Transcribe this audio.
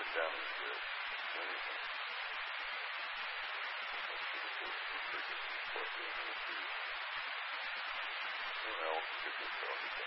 it down as good. Anything. Anyone else get this